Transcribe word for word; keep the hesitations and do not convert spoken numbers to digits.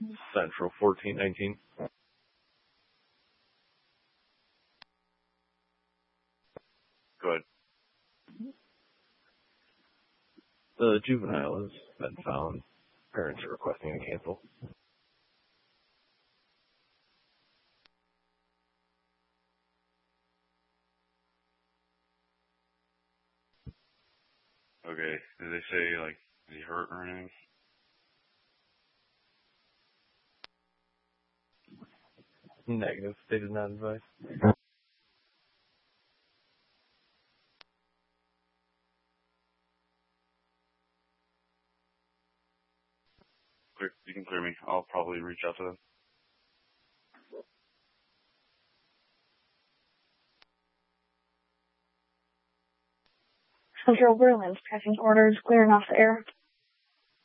Central fourteen nineteen. Good. The juvenile has been found. Parents are requesting a cancel. Okay. Did they say, like, is he hurt or anything? Negative. They did not advise. Clear. You can clear me. I'll probably reach out to them. Central Berlin's pressing orders, clearing off the air.